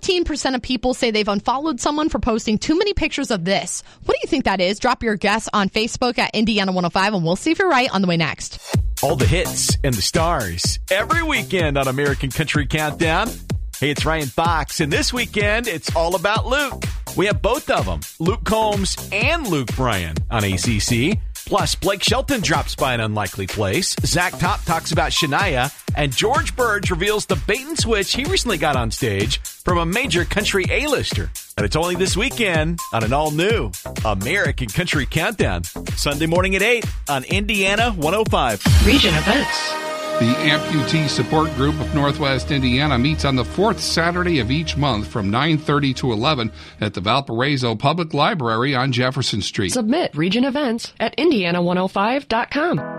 15% of people say they've unfollowed someone for posting too many pictures of this. What do you think that is? Drop your guess on Facebook at Indiana 105, and we'll see if you're right on the way next. All the hits and the stars every weekend on American Country Countdown. Hey, it's Ryan Fox, and this weekend, it's all about Luke. We have both of them, Luke Combs and Luke Bryan on ACC. Plus, Blake Shelton drops by an unlikely place. Zach Top talks about Shania, and George Burge reveals the bait and switch he recently got on stage from a major country A-lister. And it's only this weekend on an all-new American Country Countdown. Sunday morning at 8 on Indiana 105. Region Events. The Amputee Support Group of Northwest Indiana meets on the fourth Saturday of each month from 9:30 to 11 at the Valparaiso Public Library on Jefferson Street. Submit Region Events at Indiana105.com.